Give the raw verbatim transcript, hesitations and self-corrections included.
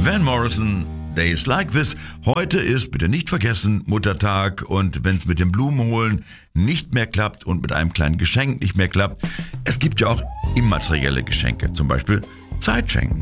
Van Morrison, Days Like This. Heute ist, bitte nicht vergessen, Muttertag, und wenn es mit dem Blumenholen nicht mehr klappt und mit einem kleinen Geschenk nicht mehr klappt, es gibt ja auch immaterielle Geschenke, zum Beispiel Zeit schenken.